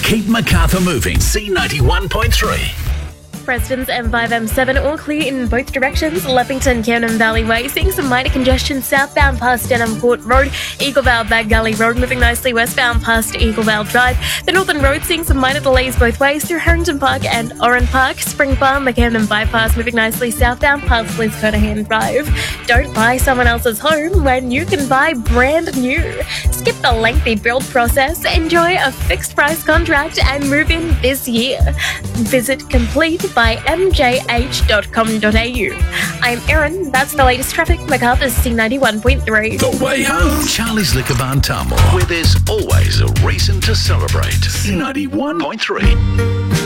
Keep Macarthur moving. C91.3. Prestons M5M7 all clear in both directions. Leppington, Camden Valley Way, seeing some minor congestion southbound past Denham Court Road. Eaglevale, Bag Gully Road moving nicely westbound past Eaglevale Drive. The Northern Road seeing some minor delays both ways through Harrington Park and Oran Park. Spring Farm, the Camden Bypass moving nicely southbound past Liz Kernahan Drive. Don't buy someone else's home when you can buy brand new. Skip the lengthy build process. Enjoy a fixed price contract and move in this year. Visit Complete by mjh.com.au. I'm Erin, that's the latest traffic, Macarthur's C91.3. The way home. Charlie's Liquor Barn Tamworth, where there's always a reason to celebrate. C91.3.